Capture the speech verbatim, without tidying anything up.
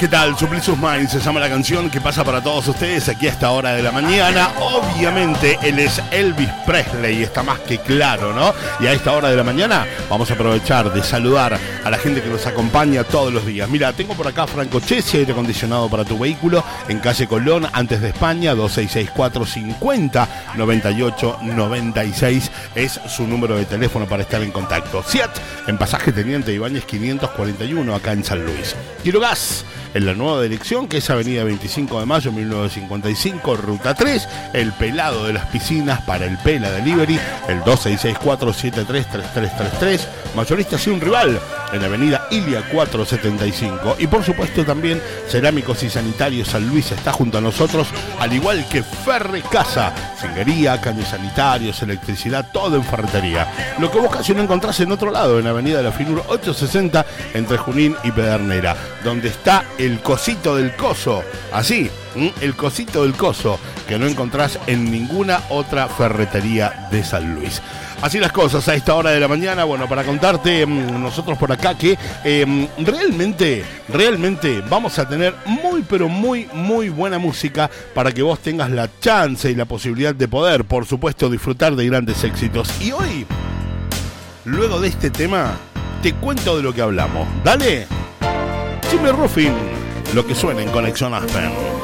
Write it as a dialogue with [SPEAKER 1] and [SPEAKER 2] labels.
[SPEAKER 1] ¿Qué tal? Supplicious Mind se llama la canción que pasa para todos ustedes aquí a esta hora de la mañana. Obviamente él es Elvis Presley, está más que claro, ¿no? Y a esta hora de la mañana vamos a aprovechar de saludar a la gente que nos acompaña todos los días. Mira, tengo por acá Franco Chesi, aire acondicionado para tu vehículo, en calle Colón, antes de España, dos seis seis cuatro cincuenta noventa y ocho noventa y seis es su número de teléfono para estar en contacto. Seat, en pasaje Teniente Ibáñez quinientos cuarenta y uno, acá en San Luis. Quirogas, en la nueva dirección, que es avenida veinticinco de mayo mil novecientos cincuenta y cinco, ruta tres, el pelado de las piscinas para el Pela Delivery, el dos seis seis cuatro siete tres tres tres tres tres, mayorista sin rival, en avenida Ilia cuatrocientos setenta y cinco. Y por supuesto también Cerámicos y Sanitarios San Luis está junto a nosotros, al igual que Ferre Casa, cingería, caños sanitarios, electricidad, todo en ferretería. Lo que vos casi no encontrás en otro lado, en avenida La Finur ochocientos sesenta, entre Junín y Pedernera, donde está el cosito del coso, así, el cosito del coso, que no encontrás en ninguna otra ferretería de San Luis. Así las cosas a esta hora de la mañana. Bueno, para contarte nosotros por acá que eh, realmente, realmente vamos a tener muy, pero muy, muy buena música para que vos tengas la chance y la posibilidad de poder, por supuesto, disfrutar de grandes éxitos. Y hoy, luego de este tema, te cuento de lo que hablamos. Dale, Jimmy Ruffin, lo que suena en Conexión Aspen.